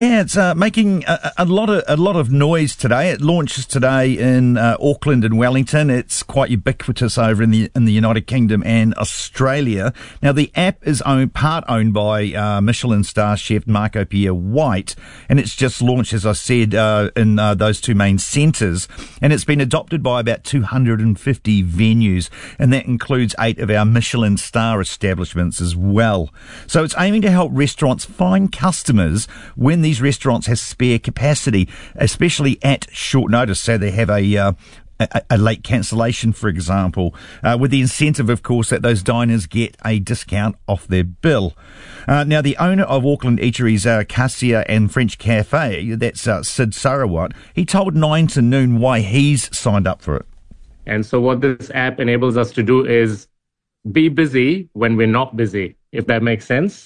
Yeah, it's making a lot of noise today. It launches today in Auckland and Wellington. It's quite ubiquitous over in the United Kingdom and Australia. Now, the app is part owned by Michelin star chef Marco Pierre White, and it's just launched, as I said, in those two main centres. And it's been adopted by about 250 venues, and that includes 8 of our Michelin star establishments as well. So it's aiming to help restaurants find customers when these restaurants have spare capacity, especially at short notice. So they have a late cancellation, for example, with the incentive, of course, that those diners get a discount off their bill. Now, the owner of Auckland Eateries, Cassia and French Cafe, that's Sid Sarawat, he told 9 to Noon why he's signed up for it. And so what this app enables us to do is be busy when we're not busy, if that makes sense.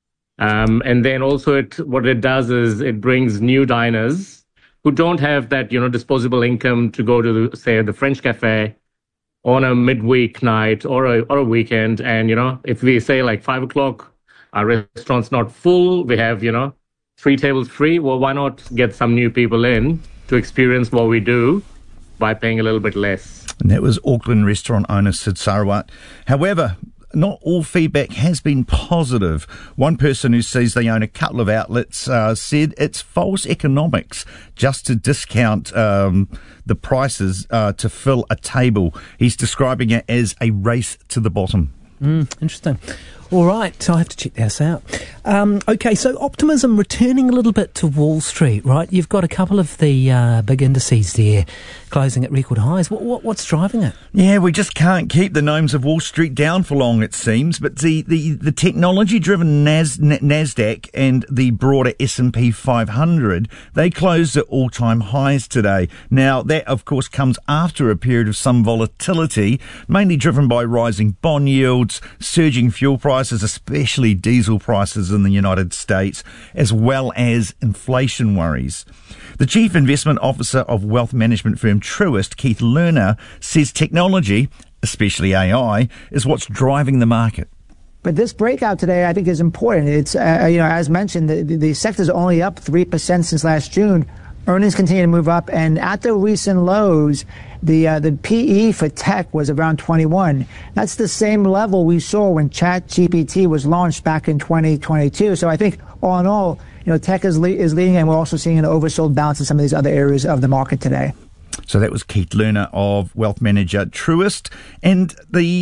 And then also what it does is it brings new diners who don't have that, disposable income to go to, say, the French Cafe on a midweek night or a weekend. And, if we say like 5 o'clock, our restaurant's not full, we have, 3 tables free. Well, why not get some new people in to experience what we do by paying a little bit less? And that was Auckland restaurant owner Sid Sarawat. However, not all feedback has been positive. One person who sees they own a couple of outlets said it's false economics just to discount the prices to fill a table. He's describing it as a race to the bottom. Interesting. All right, so I have to check this out. Okay, so optimism returning a little bit to Wall Street, right? You've got a couple of the big indices there closing at record highs. What's driving it? Yeah, we just can't keep the gnomes of Wall Street down for long, it seems. But the technology-driven NASDAQ and the broader S&P 500, they closed at all-time highs today. Now, that, of course, comes after a period of some volatility, mainly driven by rising bond yields, surging fuel prices, especially diesel prices in the United States, as well as inflation worries. The Chief Investment Officer of wealth management firm Truist, Keith Lerner, says technology, especially AI, is what's driving the market. But this breakout today, I think, is important. It's, as mentioned, the sector's only up 3% since last June. Earnings continue to move up, and at the recent lows, the PE for tech was around 21. That's the same level we saw when ChatGPT was launched back in 2022. So I think, all in all, tech is leading, and we're also seeing an oversold bounce in some of these other areas of the market today. So that was Keith Lerner of wealth manager Truist. And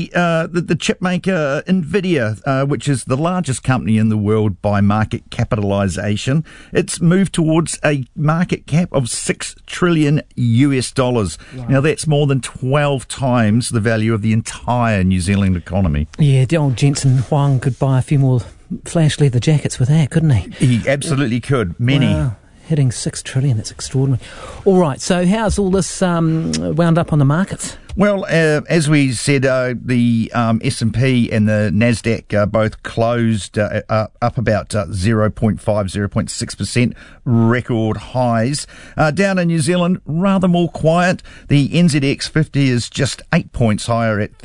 the chip maker NVIDIA, which is the largest company in the world by market capitalization, it's moved towards a market cap of $6 trillion US. Wow. Now, that's more than 12 times the value of the entire New Zealand economy. Yeah, the old Jensen Huang could buy a few more flash leather jackets with that, couldn't he? He absolutely could. Many. Wow. Hitting $6 trillion, that's extraordinary. All right, so how's all this wound up on the markets? Well, as we said, the S&P and the NASDAQ both closed up about 0.6%, record highs. Down in New Zealand, rather more quiet. The NZX 50 is just 8 points higher at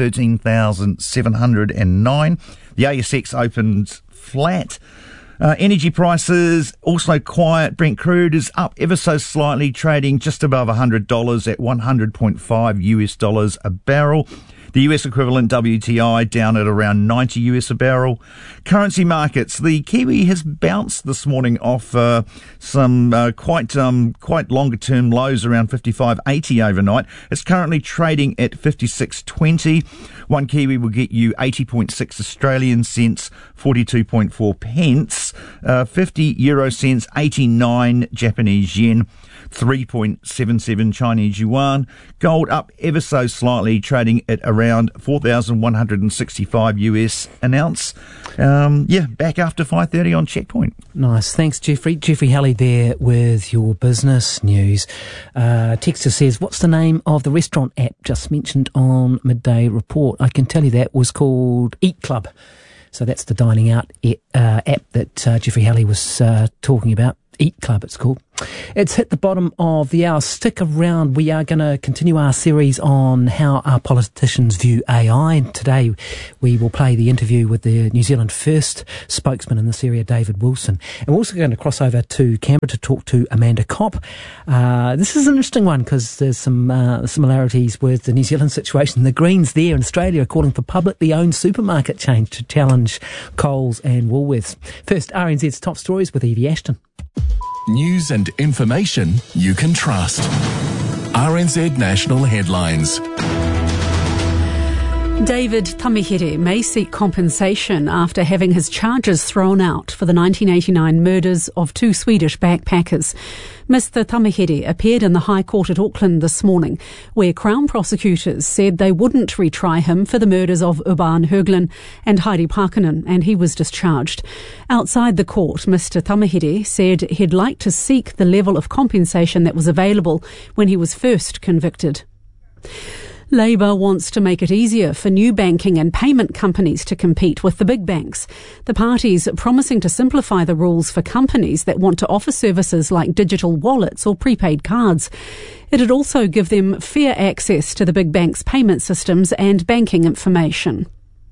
13,709. The ASX opened flat. Energy prices also quiet. Brent crude is up ever so slightly, trading just above $100 at $100.5 a barrel. The US equivalent WTI down at around 90 US a barrel. Currency markets. The Kiwi has bounced this morning off some quite longer term lows around 55.80 overnight. It's currently trading at 56.20. One Kiwi will get you 80.6 Australian cents, 42.4 pence, 50 euro cents, 89 Japanese yen, 3.77 Chinese yuan. Gold up ever so slightly, trading at around 4,165 US an ounce. Back after 5:30 on Checkpoint. Nice. Thanks, Jeffrey. Jeffrey Halley there with your business news. Texter says, what's the name of the restaurant app just mentioned on Midday Report? I can tell you that was called Eat Club. So that's the dining out app that Jeffrey Halley was talking about. Eat Club, it's called. It's hit the bottom of the hour. Stick around. We are going to continue our series on how our politicians view AI. And today we will play the interview with the New Zealand First spokesman in this area, David Wilson. And we're also going to cross over to Canberra to talk to Amanda Kopp. This is an interesting one because there's some similarities with the New Zealand situation. The Greens there in Australia are calling for publicly owned supermarket chains to challenge Coles and Woolworths. First, RNZ's top stories with Evie Ashton. News and information you can trust. RNZ National Headlines. David Tamihere may seek compensation after having his charges thrown out for the 1989 murders of 2 Swedish backpackers. Mr. Tamihere appeared in the High Court at Auckland this morning, where Crown prosecutors said they wouldn't retry him for the murders of Urban Höglund and Heidi Parkkonen, and he was discharged. Outside the court, Mr. Tamihere said he'd like to seek the level of compensation that was available when he was first convicted. Labour wants to make it easier for new banking and payment companies to compete with the big banks. The party's promising to simplify the rules for companies that want to offer services like digital wallets or prepaid cards. It'd also give them fair access to the big banks' payment systems and banking information.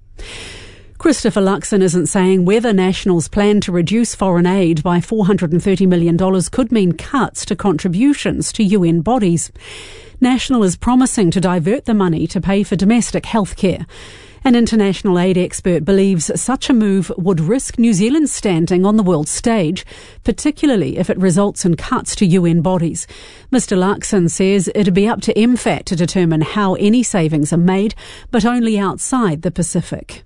Christopher Luxon isn't saying whether National's plan to reduce foreign aid by $430 million could mean cuts to contributions to UN bodies. National is promising to divert the money to pay for domestic health care. An international aid expert believes such a move would risk New Zealand's standing on the world stage, particularly if it results in cuts to UN bodies. Mr. Luxon says it'd be up to MFAT to determine how any savings are made, but only outside the Pacific.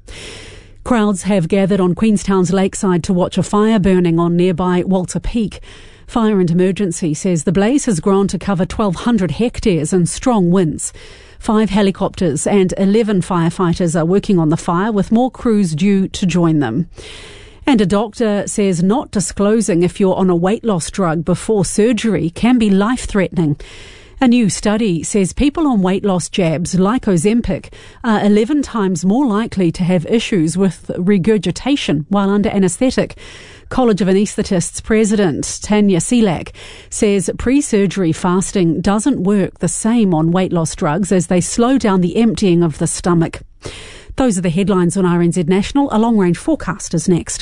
Crowds have gathered on Queenstown's lakeside to watch a fire burning on nearby Walter Peak. Fire and Emergency says the blaze has grown to cover 1,200 hectares in strong winds. 5 helicopters and 11 firefighters are working on the fire, with more crews due to join them. And a doctor says not disclosing if you're on a weight loss drug before surgery can be life-threatening. A new study says people on weight loss jabs like Ozempic are 11 times more likely to have issues with regurgitation while under anaesthetic. College of Anaesthetists President Tanya Selak says pre-surgery fasting doesn't work the same on weight loss drugs as they slow down the emptying of the stomach. Those are the headlines on RNZ National. A long-range forecast is next.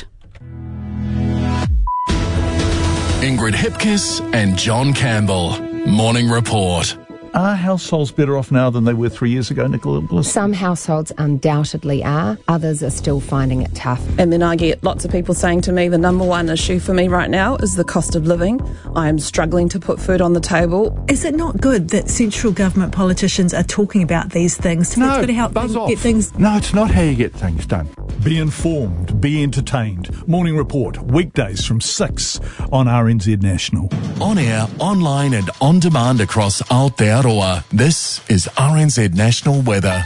Ingrid Hipkiss and John Campbell. Morning Report. Are households better off now than they were 3 years ago, Nicola Bliss? Some households undoubtedly are. Others are still finding it tough. And then I get lots of people saying to me the number one issue for me right now is the cost of living. I am struggling to put food on the table. Is it not good that central government politicians are talking about these things? No, that's going to help buzz them off. get things... No, it's not how you get things done. Be informed, be entertained. Morning Report, weekdays from 6 on RNZ National. On air, online and on demand across Aotearoa. This is RNZ National Weather.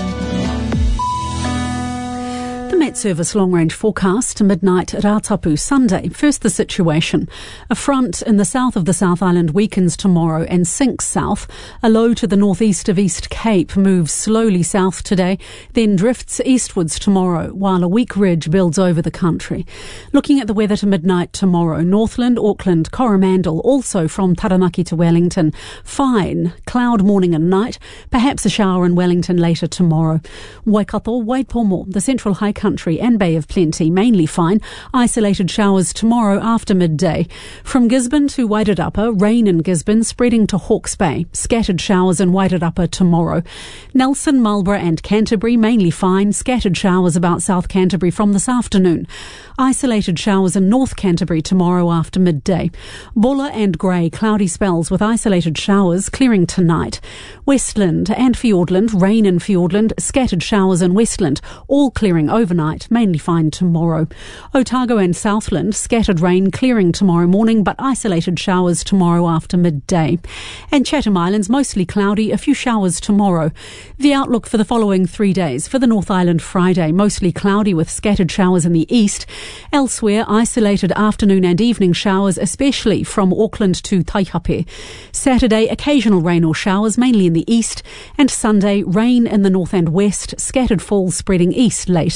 The Met Service long-range forecast to midnight at Ratapu Sunday. First, the situation. A front in the south of the South Island weakens tomorrow and sinks south. A low to the northeast of East Cape moves slowly south today, then drifts eastwards tomorrow, while a weak ridge builds over the country. Looking at the weather to midnight tomorrow, Northland, Auckland, Coromandel, also from Taranaki to Wellington, fine. Cloud morning and night, perhaps a shower in Wellington later tomorrow. Waikato, Waipomo, the central high country and Bay of Plenty, mainly fine. Isolated showers tomorrow after midday. From Gisborne to Wairarapa, rain in Gisborne spreading to Hawke's Bay. Scattered showers in Wairarapa tomorrow. Nelson, Marlborough and Canterbury, mainly fine. Scattered showers about South Canterbury from this afternoon. Isolated showers in North Canterbury tomorrow after midday. Bulla and Grey, cloudy spells with isolated showers clearing tonight. Westland and Fiordland, rain in Fiordland, scattered showers in Westland, all clearing overnight, mainly fine tomorrow. Otago and Southland, scattered rain clearing tomorrow morning, but isolated showers tomorrow after midday. And Chatham Islands, mostly cloudy, a few showers tomorrow. The outlook for the following 3 days. For the North Island, Friday, mostly cloudy with scattered showers in the east. Elsewhere, isolated afternoon and evening showers, especially from Auckland to Taihape. Saturday, occasional rain or showers, mainly in the east. And Sunday, rain in the north and west, scattered falls spreading east later.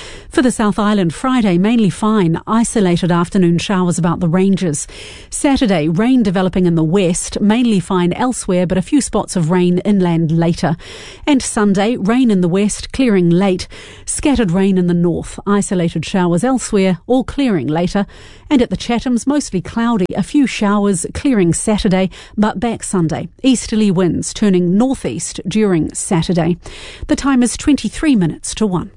For the South Island, Friday, mainly fine, isolated afternoon showers about the ranges. Saturday, rain developing in the west, mainly fine elsewhere, but a few spots of rain inland later. And Sunday, rain in the west, clearing late. Scattered rain in the north, isolated showers elsewhere, all clearing later. And at the Chathams, mostly cloudy, a few showers, clearing Saturday, but back Sunday. Easterly winds turning northeast during Saturday. The time is 23 minutes to 1.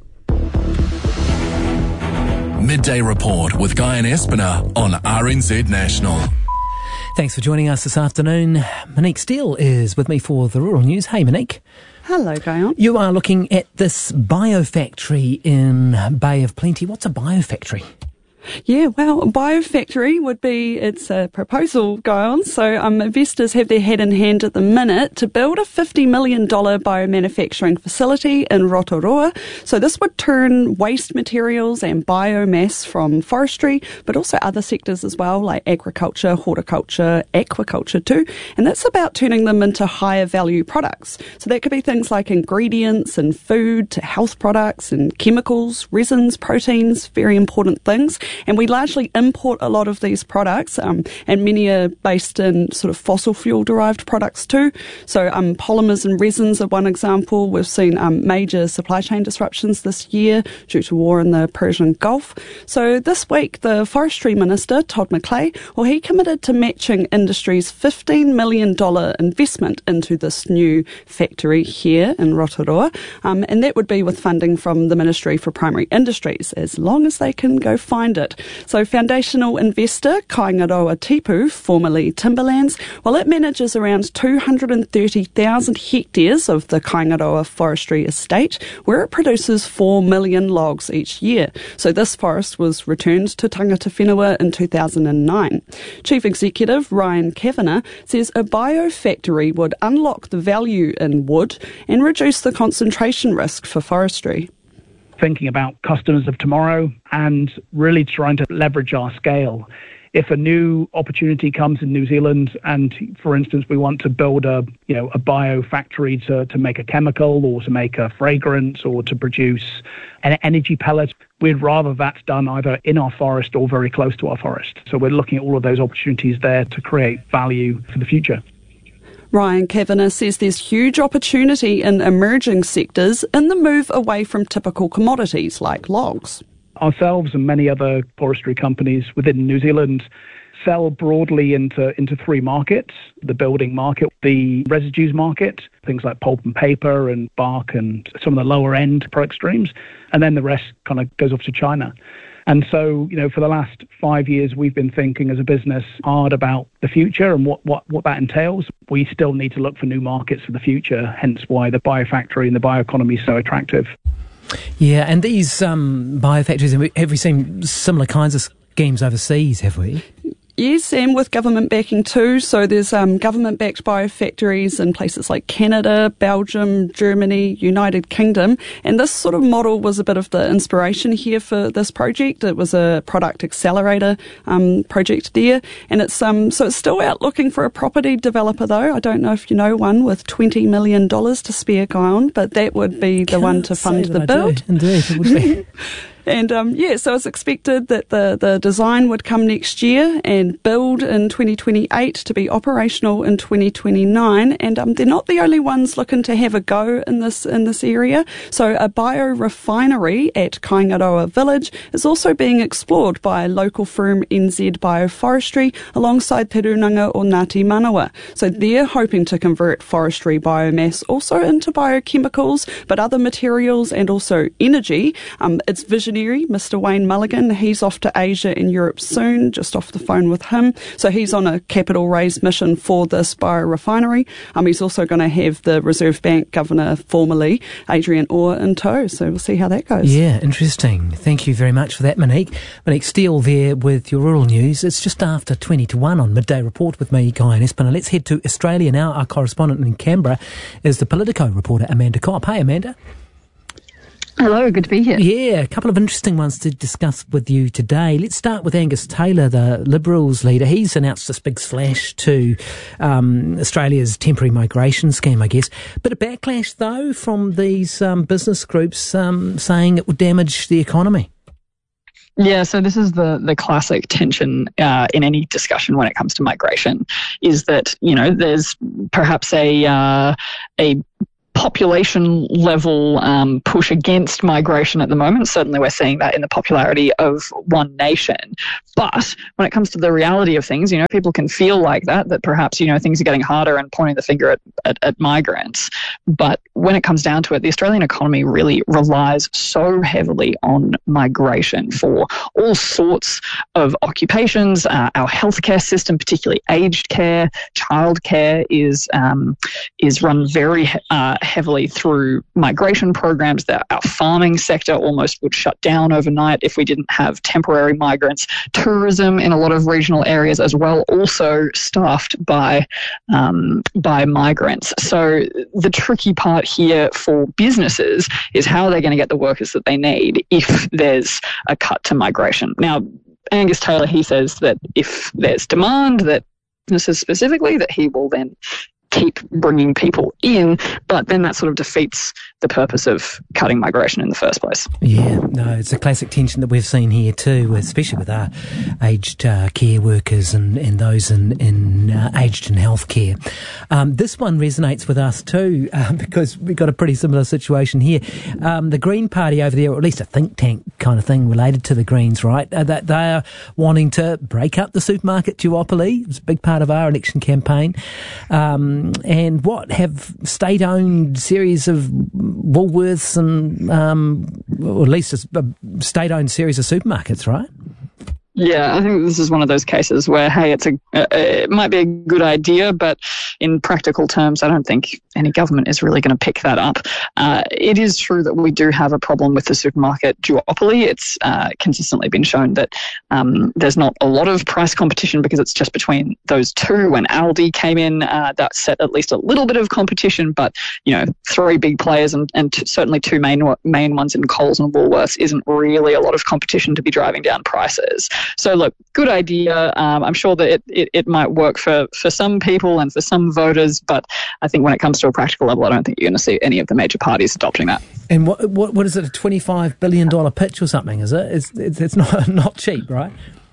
Midday Report with Guy and Espiner on RNZ National. Thanks for joining us this afternoon. Monique Steele is with me for the Rural News. Hey, Monique. Hello, Guyon. You are looking at this biofactory in Bay of Plenty. What's a biofactory? Yeah, well, a biofactory it's a proposal, Guyon. So investors have their head in hand at the minute to build a $50 million biomanufacturing facility in Rotorua. So this would turn waste materials and biomass from forestry, but also other sectors as well, like agriculture, horticulture, aquaculture too. And that's about turning them into higher value products. So that could be things like ingredients and food to health products and chemicals, resins, proteins, very important things. And we largely import a lot of these products, and many are based in sort of fossil fuel derived products too. So polymers and resins are one example. We've seen major supply chain disruptions this year due to war in the Persian Gulf. So this week, the Forestry Minister, Todd McClay, he committed to matching industry's $15 million investment into this new factory here in Rotorua. And that would be with funding from the Ministry for Primary Industries, as long as they can go find it. So foundational investor Kaingaroa Tipu, formerly Timberlands, it manages around 230,000 hectares of the Kaingaroa forestry estate, where it produces 4 million logs each year. So this forest was returned to Tangata Whenua in 2009. Chief Executive Ryan Kavanagh says a biofactory would unlock the value in wood and reduce the concentration risk for forestry. Thinking about customers of tomorrow and really trying to leverage our scale. If a new opportunity comes in New Zealand and, for instance, we want to build a biofactory to make a chemical or to make a fragrance or to produce an energy pellet, we'd rather that's done either in our forest or very close to our forest. So we're looking at all of those opportunities there to create value for the future. Ryan Kavanagh says there's huge opportunity in emerging sectors in the move away from typical commodities like logs. Ourselves and many other forestry companies within New Zealand sell broadly into three markets: the building market, the residues market, things like pulp and paper and bark and some of the lower end product streams, and then the rest kind of goes off to China. And so, for the last 5 years, we've been thinking as a business hard about the future and what that entails. We still need to look for new markets for the future, hence why the biofactory and the bioeconomy is so attractive. Yeah, and these biofactories, have we seen similar kinds of schemes overseas, have we? Yes, and with government backing too. So there's government-backed biofactories in places like Canada, Belgium, Germany, United Kingdom. And this sort of model was a bit of the inspiration here for this project. It was a product accelerator project there. And it's so it's still out looking for a property developer though. I don't know if you know one with $20 million to spare, Guyon, but that would be the one to fund the build. Indeed, it would be. And so it's expected that the design would come next year and build in 2028 to be operational in 2029. And they're not the only ones looking to have a go in this area. So a biorefinery at Kaingaroa Village is also being explored by local firm NZ Bioforestry alongside Te Runanga o Ngāti Manawa. So they're hoping to convert forestry biomass also into biochemicals, but other materials and also energy. It's visionary. Mr. Wayne Mulligan, he's off to Asia and Europe soon, just off the phone with him. So he's on a capital raise mission for this biorefinery. He's also going to have the Reserve Bank Governor, formerly, Adrian Orr, in tow. So we'll see how that goes. Yeah, interesting. Thank you very much for that, Monique. Monique Steele there with your rural news. It's just after 20 to 1 on Midday Report with me, Guy and Espiner. Let's head to Australia now. Our correspondent in Canberra is the Politico reporter, Amanda Kopp. Hey, Amanda. Hello, good to be here. Yeah, a couple of interesting ones to discuss with you today. Let's start with Angus Taylor, the Liberals leader. He's announced this big slash to Australia's temporary migration scheme, I guess. Bit of backlash, though, from these business groups saying it would damage the economy. Yeah, so this is the classic tension in any discussion when it comes to migration, is that, there's perhaps a population level push against migration at the moment. Certainly we're seeing that in the popularity of One Nation. But when it comes to the reality of things, people can feel like that perhaps, things are getting harder and pointing the finger at migrants. But when it comes down to it, the Australian economy really relies so heavily on migration for all sorts of occupations. Our healthcare system, particularly aged care, childcare, is run very heavily through migration programs. That our farming sector almost would shut down overnight if we didn't have temporary migrants. Tourism in a lot of regional areas as well, also staffed by migrants. So the tricky part here for businesses is how they're going to get the workers that they need if there's a cut to migration. Now, Angus Taylor, he says that if there's demand, that businesses specifically, that he will then keep bringing people in, but then that sort of defeats the purpose of cutting migration in the first place. Yeah, no, it's a classic tension that we've seen here too, especially with our aged care workers and those in aged and healthcare. This one resonates with us too, because we've got a pretty similar situation here. The Green Party over there, or at least a think tank kind of thing related to the Greens, right? That they are wanting to break up the supermarket duopoly. It's a big part of our election campaign. And have state-owned series of Woolworths and, or at least a state-owned series of supermarkets, right? Yeah, I think this is one of those cases where, hey, it might be a good idea, but in practical terms, I don't think any government is really going to pick that up. It is true that we do have a problem with the supermarket duopoly. It's consistently been shown that there's not a lot of price competition because it's just between those two. When Aldi came in, that set at least a little bit of competition, but, three big players and certainly two main ones in Coles and Woolworths isn't really a lot of competition to be driving down prices. So look, good idea. I'm sure that it might work for some people and for some voters, but I think when it comes to a practical level, I don't think you're going to see any of the major parties adopting that. And what is it, a $25 billion pitch or something, is it? It's not cheap, right?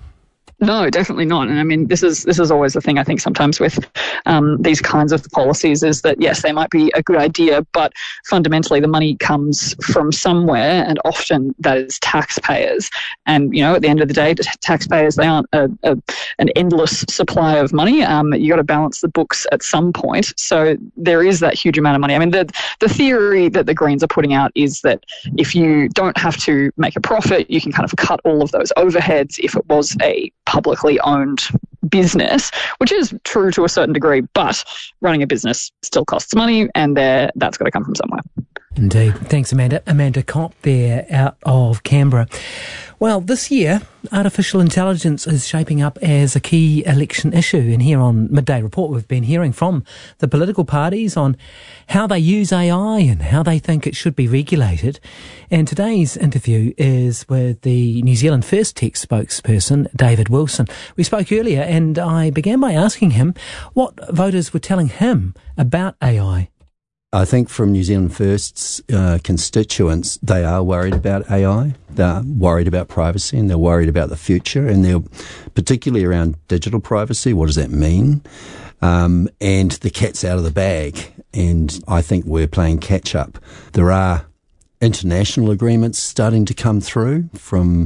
No, definitely not. And I mean, this is always the thing I think sometimes with these kinds of policies is that, yes, they might be a good idea, but fundamentally the money comes from somewhere, and often that is taxpayers. And, at the end of the day, taxpayers, they aren't an endless supply of money. You got to balance the books at some point. So there is that huge amount of money. I mean, the theory that the Greens are putting out is that if you don't have to make a profit, you can kind of cut all of those overheads if it was a publicly owned business, which is true to a certain degree, but running a business still costs money, and that's got to come from somewhere. Indeed. Thanks, Amanda. Amanda Kopp there out of Canberra. Well, this year, artificial intelligence is shaping up as a key election issue. And here on Midday Report, we've been hearing from the political parties on how they use AI and how they think it should be regulated. And today's interview is with the New Zealand First Tech spokesperson, David Wilson. We spoke earlier and I began by asking him what voters were telling him about AI. I think from New Zealand First's constituents, they are worried about AI, they're worried about privacy, and they're worried about the future, and they're particularly around digital privacy. What does that mean? And the cat's out of the bag, and I think we're playing catch up. There are international agreements starting to come through from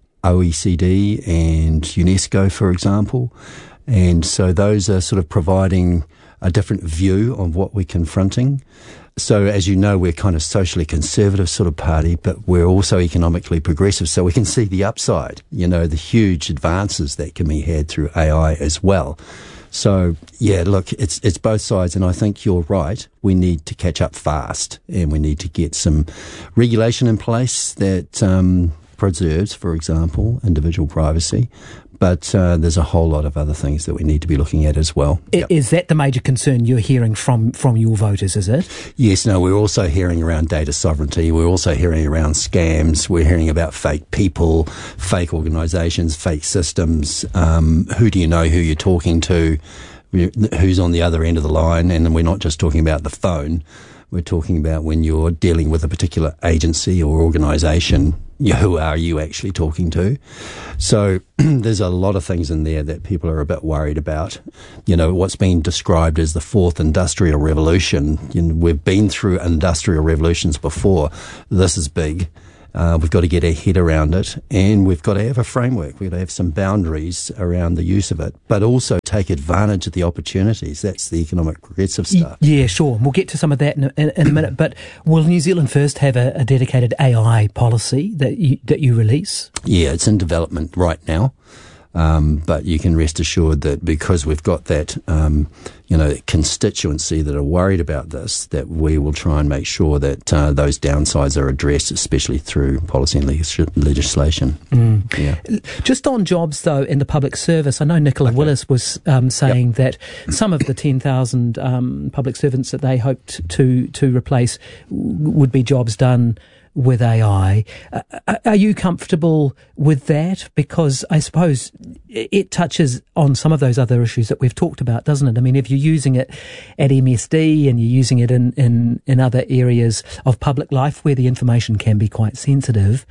OECD and UNESCO, for example, and so those are sort of providing a different view of what we're confronting. So as you know, we're kind of socially conservative sort of party, but we're also economically progressive, so we can see the upside, the huge advances that can be had through AI as well. So, yeah, look, it's both sides, and I think you're right. We need to catch up fast, and we need to get some regulation in place that preserves, for example, individual privacy, But there's a whole lot of other things that we need to be looking at as well. Is that the major concern you're hearing from your voters, is it? Yes, no, we're also hearing around data sovereignty. We're also hearing around scams. We're hearing about fake people, fake organisations, fake systems. Who do you know who you're talking to? Who's on the other end of the line? And we're not just talking about the phone. We're talking about when you're dealing with a particular agency or organisation, who are you actually talking to? So there's a lot of things in there that people are a bit worried about. What's been described as the fourth industrial revolution. We've been through industrial revolutions before. This is big. We've got to get our head around it, and we've got to have a framework. We've got to have some boundaries around the use of it, but also take advantage of the opportunities. That's the economic progressive stuff. Yeah, sure. We'll get to some of that in a minute. But will New Zealand First have a dedicated AI policy that you release? Yeah, it's in development right now. But you can rest assured that because we've got that, constituency that are worried about this, that we will try and make sure that those downsides are addressed, especially through policy and legislation. Yeah. Just on jobs, though, in the public service, I know Nicola Willis was saying that some of the 10,000 public servants that they hoped to replace would be jobs done with AI. Are you comfortable with that? Because I suppose it touches on some of those other issues that we've talked about, doesn't it? I mean, if you're using it at MSD and you're using it in other areas of public life where the information can be quite sensitive,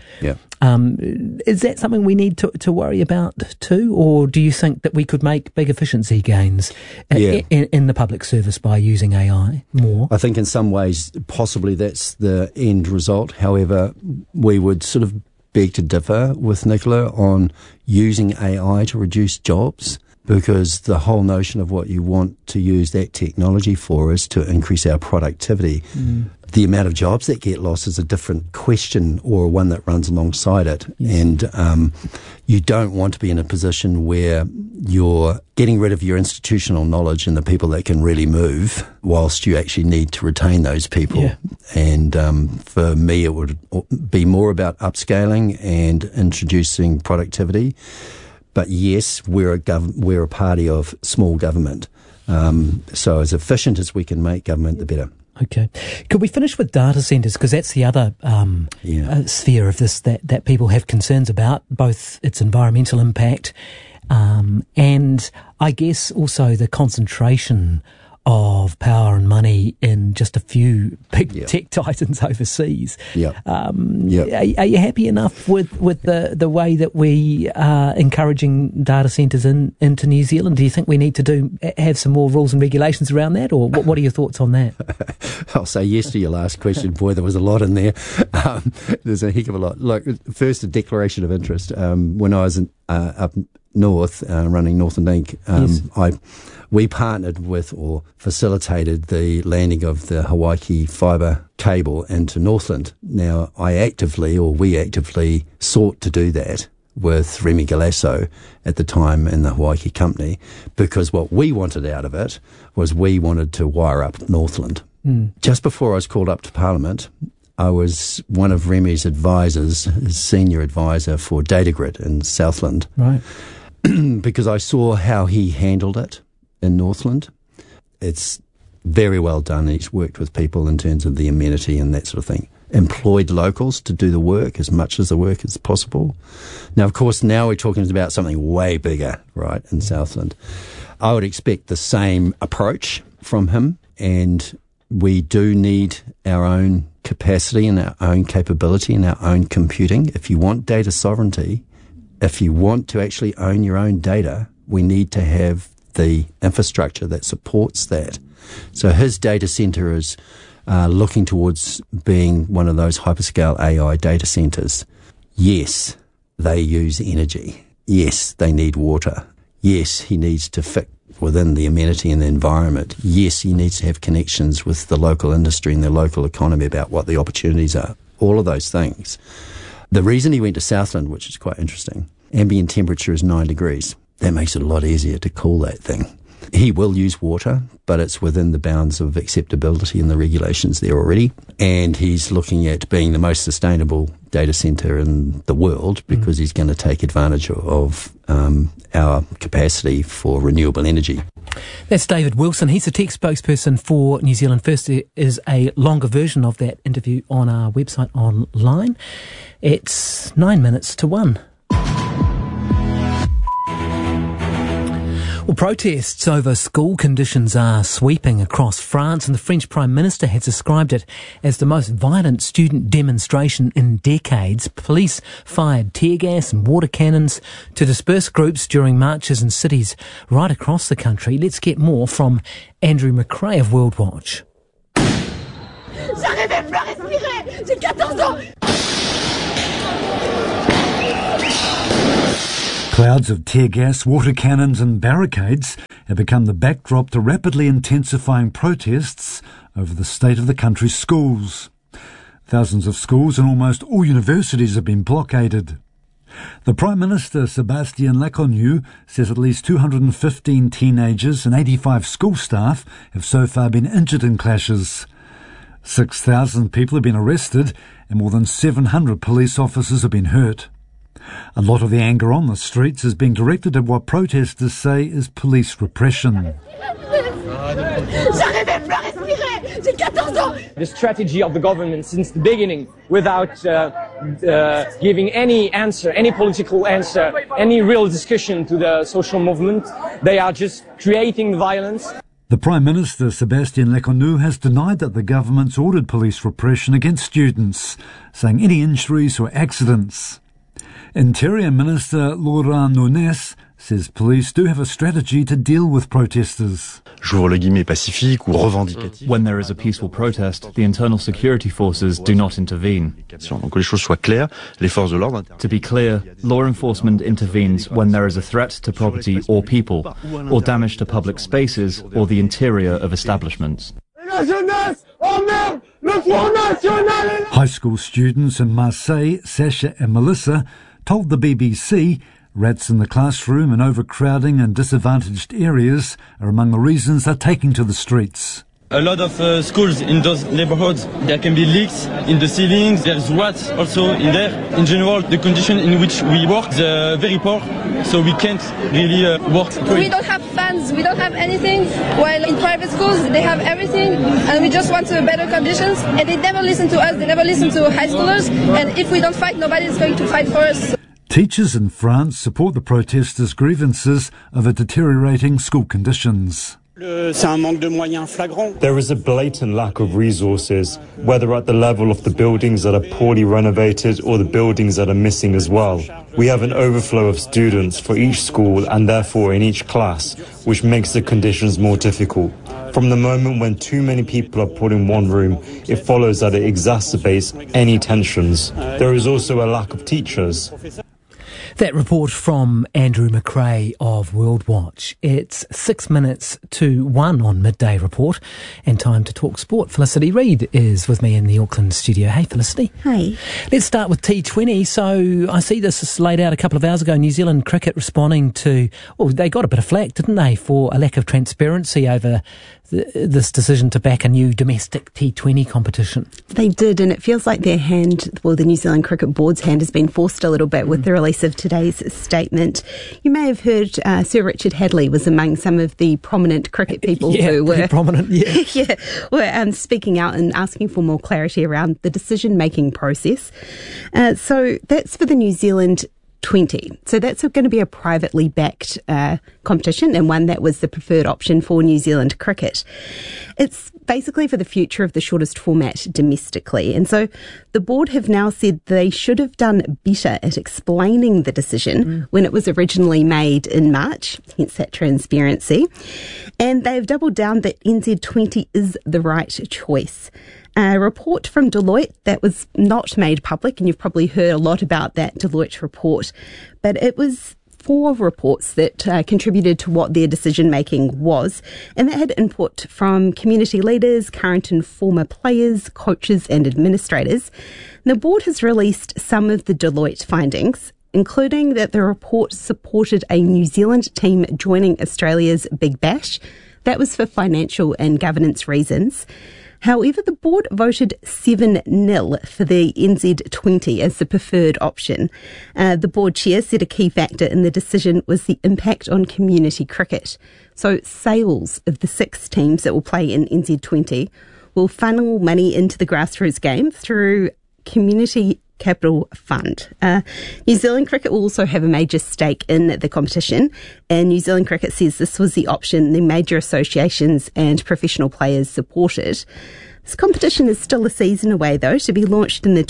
is that something we need to worry about too? Or do you think that we could make big efficiency gains in the public service by using AI more? I think in some ways possibly that's the end result. However, we would sort of beg to differ with Nicola on using AI to reduce jobs, because the whole notion of what you want to use that technology for is to increase our productivity. The amount of jobs that get lost is a different question, or one that runs alongside it. Yes. And you don't want to be in a position where you're getting rid of your institutional knowledge and the people that can really move, whilst you actually need to retain those people. Yeah. And for me, it would be more about upscaling and introducing productivity. But yes, we're a party of small government. So as efficient as we can make government, the better. Okay. Could we finish with data centres? Because that's the other sphere of this that people have concerns about, both its environmental impact and I guess also the concentration of power and money in just a few big tech titans overseas. Are you happy enough with the way that we are encouraging data centres into New Zealand? Do you think we need to have some more rules and regulations around that, or what are your thoughts on that? I'll say yes to your last question. Boy, there was a lot in there. There's a heck of a lot. Look, first, a declaration of interest. When I was up north, running Northland Inc., we partnered with or facilitated the landing of the Hawaii fibre cable into Northland. Now, we actively sought to do that with Remy Galasso at the time in the Hawaii company, because what we wanted out of it was we wanted to wire up Northland. Just before I was called up to Parliament, I was one of Remy's advisors, his senior advisor for Datagrid in Southland. Right. Because I saw how he handled it in Northland. It's very well done. He's worked with people in terms of the amenity and that sort of thing. Employed locals to do the work, as much as the work as possible. Now, of course, now we're talking about something way bigger, right, in Southland. I would expect the same approach from him, and we do need our own capacity and our own capability and our own computing. If you want data sovereignty, if you want to actually own your own data, we need to have the infrastructure that supports that. So his data centre is looking towards being one of those hyperscale AI data centres. Yes, they use energy. Yes, they need water. Yes, he needs to fit within the amenity and the environment. Yes, he needs to have connections with the local industry and the local economy about what the opportunities are. All of those things. The reason he went to Southland, which is quite interesting, ambient temperature is 9 degrees. That makes it a lot easier to cool that thing. He will use water, but it's within the bounds of acceptability and the regulations there already. And he's looking at being the most sustainable data centre in the world because he's going to take advantage of our capacity for renewable energy. That's David Wilson. He's the tech spokesperson for New Zealand First. There is a longer version of that interview on our website online. It's 9 minutes to 1. Well, protests over school conditions are sweeping across France, and the French Prime Minister has described it as the most violent student demonstration in decades. Police fired tear gas and water cannons to disperse groups during marches in cities right across the country. Let's get more from Andrew McRae of World Watch. J'arrivais plus à respirer. J'ai 14 ans. Clouds of tear gas, water cannons and barricades have become the backdrop to rapidly intensifying protests over the state of the country's schools. Thousands of schools and almost all universities have been blockaded. The Prime Minister, Sébastien Lecornu, says at least 215 teenagers and 85 school staff have so far been injured in clashes. 6,000 people have been arrested and more than 700 police officers have been hurt. A lot of the anger on the streets is being directed at what protesters say is police repression. The strategy of the government since the beginning, without giving any answer, any political answer, any real discussion to the social movement, they are just creating violence. The Prime Minister, Sébastien Lecornu, has denied that the government's ordered police repression against students, saying any injuries were accidents. Interior Minister Laurent Nunez says police do have a strategy to deal with protesters. When there is a peaceful protest, the internal security forces do not intervene. To be clear, law enforcement intervenes when there is a threat to property or people, or damage to public spaces or the interior of establishments. High school students in Marseille, Sasha and Melissa, told the BBC rats in the classroom and overcrowding in disadvantaged areas are among the reasons they're taking to the streets. A lot of schools in those neighborhoods, there can be leaks in the ceilings, there's rats also in there. In general, the condition in which we work is very poor, so we can't really work. We don't have fans, we don't have anything, while in private schools they have everything, and we just want better conditions, and they never listen to us, they never listen to high schoolers, and if we don't fight, nobody is going to fight for us. Teachers in France support the protesters' grievances over deteriorating school conditions. There is a blatant lack of resources, whether at the level of the buildings that are poorly renovated or the buildings that are missing as well. We have an overflow of students for each school and therefore in each class, which makes the conditions more difficult. From the moment when too many people are put in one room, it follows that it exacerbates any tensions. There is also a lack of teachers. That report from Andrew McRae of World Watch. It's 6 minutes to 1 on Midday Report and time to talk sport. Felicity Reid is with me in the Auckland studio. Hey, Felicity. Hey. Let's start with T20. So I see this is laid out a couple of hours ago. New Zealand Cricket responding to, well, they got a bit of flack, didn't they, for a lack of transparency over this decision to back a new domestic T20 competition. They did, and it feels like their hand, well, the New Zealand Cricket Board's hand has been forced a little bit with the release of today's statement. You may have heard Sir Richard Hadley was among some of the prominent cricket people who were prominent, were speaking out and asking for more clarity around the decision-making process. So that's for the New Zealand 20. So that's going to be a privately backed competition, and one that was the preferred option for New Zealand cricket. It's basically for the future of the shortest format domestically. And so the board have now said they should have done better at explaining the decision when it was originally made in March, hence that transparency. And they've doubled down that NZ20 is the right choice. A report from Deloitte that was not made public, and you've probably heard a lot about that Deloitte report, but it was 4 reports that contributed to what their decision-making was, and that had input from community leaders, current and former players, coaches and administrators. And the board has released some of the Deloitte findings, including that the report supported a New Zealand team joining Australia's Big Bash. That was for financial and governance reasons. However, the board voted 7-0 for the NZ20 as the preferred option. The board chair said a key factor in the decision was the impact on community cricket. So sales of the 6 teams that will play in NZ20 will funnel money into the grassroots game through Community Capital Fund. New Zealand Cricket will also have a major stake in the competition, and New Zealand Cricket says this was the option the major associations and professional players supported. This competition is still a season away, though, to be launched in the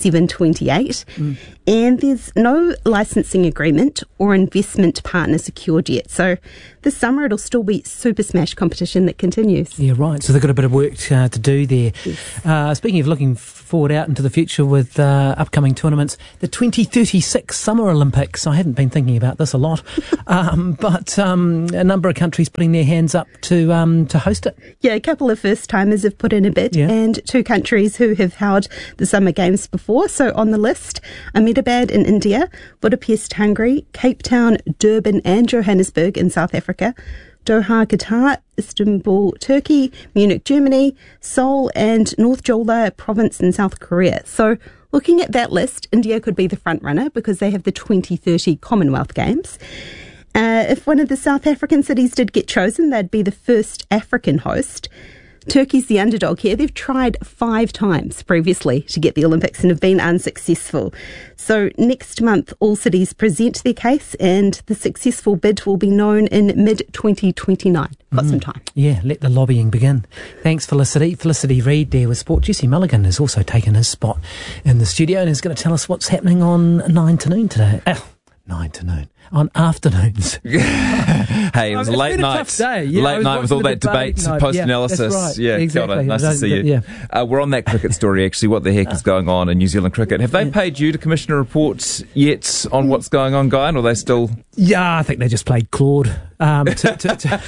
27-28, and there's no licensing agreement or investment partner secured yet. So this summer it'll still be Super Smash competition that continues. Yeah, right. So they've got a bit of work to do there. Yes. Speaking of looking forward out into the future with upcoming tournaments, the 2036 Summer Olympics. I haven't been thinking about this a lot, but a number of countries putting their hands up to host it. Yeah, a couple of first-timers have put in a bid, and 2 countries who have held the Summer Games before. So on the list, Ahmedabad in India, Budapest, Hungary, Cape Town, Durban and Johannesburg in South Africa, Doha, Qatar, Istanbul, Turkey, Munich, Germany, Seoul and North Jeolla province in South Korea. So looking at that list, India could be the front runner because they have the 2030 Commonwealth Games. If one of the South African cities did get chosen, they'd be the first African host. Turkey's the underdog here. They've tried 5 times previously to get the Olympics and have been unsuccessful. So next month, all cities present their case and the successful bid will be known in mid-2029. Got some time. Yeah, let the lobbying begin. Thanks, Felicity. Felicity Reid there with Sport. Jesse Mulligan has also taken his spot in the studio and is going to tell us what's happening on 9 to noon today. 9 to noon. On afternoons. Hey, it was a late night. Tough day. Yeah, late night with all that debate, post-analysis. Right. Yeah, exactly. Kia ora. Nice to see you. Yeah. We're on that cricket story, actually. What the heck is going on in New Zealand cricket? Have they paid you to commission a report yet on what's going on, Guy, or are they still... Yeah, I think they just played Claude. What should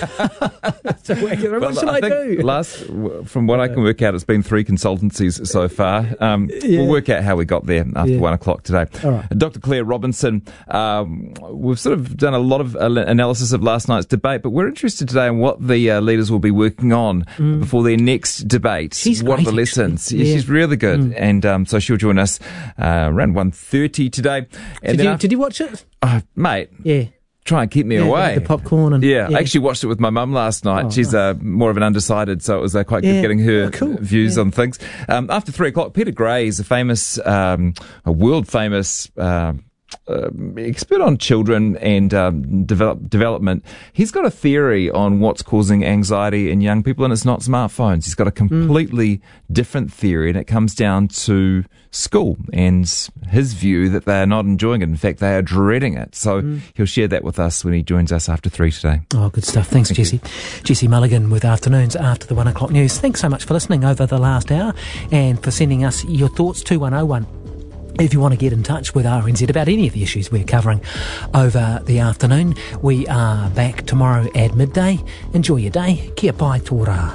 I do? From what I can work out, it's been 3 consultancies so far. We'll work out how we got there after 1 o'clock today. All right. Dr. Claire Robinson, we've sort of done a lot of analysis of last night's debate, but we're interested today in what the leaders will be working on before their next debate. She's what great, are the lessons? Yeah. She's really good. And so she'll join us around 1:30 today. And did you watch it? Mate. Yeah. Try and keep me away. The popcorn and I actually watched it with my mum last night. She's more of an undecided, so it was quite good getting her views on things. After 3 o'clock, Peter Gray is a world famous expert on children and development. He's got a theory on what's causing anxiety in young people, and it's not smartphones. He's got a completely different theory, and it comes down to school and his view that they are not enjoying it. In fact, they are dreading it. So he'll share that with us when he joins us after 3 today. Oh, good stuff. Thanks, Jesse. Jesse Mulligan with Afternoons after the 1 o'clock news. Thanks so much for listening over the last hour and for sending us your thoughts. 2101. If you want to get in touch with RNZ about any of the issues we're covering over the afternoon, we are back tomorrow at midday. Enjoy your day. Kia pai tō rā.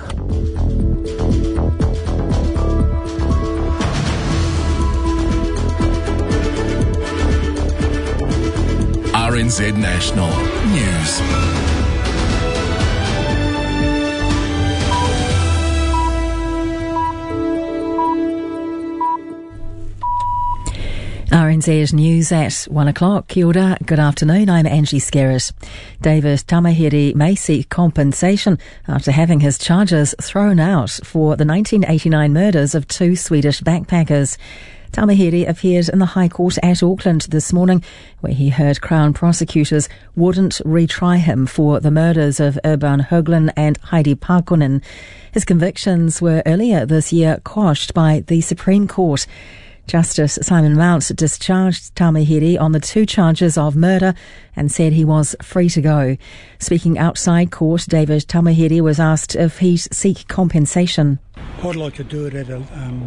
RNZ National News. RNZ News at 1 o'clock. Kia ora, good afternoon. I'm Angie Skerritt. David Tamihere may seek compensation after having his charges thrown out for the 1989 murders of 2 Swedish backpackers. Tamihere appeared in the High Court at Auckland this morning, where he heard Crown prosecutors wouldn't retry him for the murders of Urban Höglund and Heidi Parkkonen. His convictions were earlier this year quashed by the Supreme Court. Justice Simon Mount discharged Tamihere on the 2 charges of murder and said he was free to go. Speaking outside court, David Tamihere was asked if he'd seek compensation. I'd like to do it at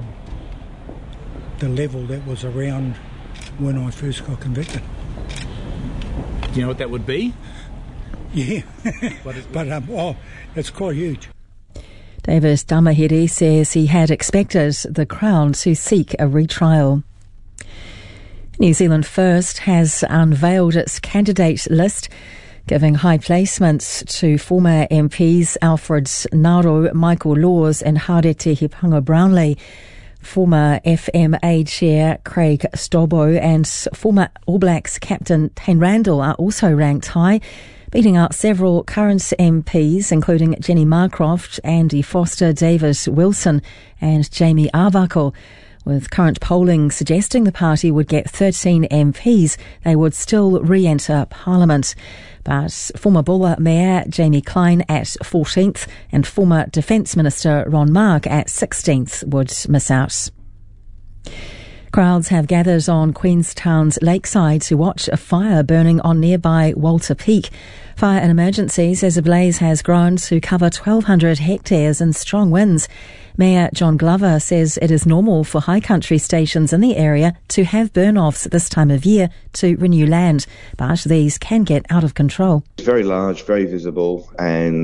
the level that was around when I first got convicted. Do you know what that would be? Yeah, but it's quite huge. David Tamihere says he had expected the Crown to seek a retrial. New Zealand First has unveiled its candidate list, giving high placements to former MPs Alfred Ngaro, Michael Laws and Harete Hipanga Brownlee, former FMA Chair Craig Stobo and former All Blacks captain Tane Randall are also ranked high, beating out several current MPs, including Jenny Marcroft, Andy Foster, David Wilson and Jamie Arbuckle. With current polling suggesting the party would get 13 MPs, they would still re-enter Parliament. But former Bulla Mayor Jamie Klein at 14th and former Defence Minister Ron Mark at 16th would miss out. Crowds have gathered on Queenstown's lakeside to watch a fire burning on nearby Walter Peak. Fire and emergencies as a blaze has grown to cover 1,200 hectares in strong winds. Mayor John Glover says it is normal for high country stations in the area to have burn-offs at this time of year to renew land, but these can get out of control. It's very large, very visible, and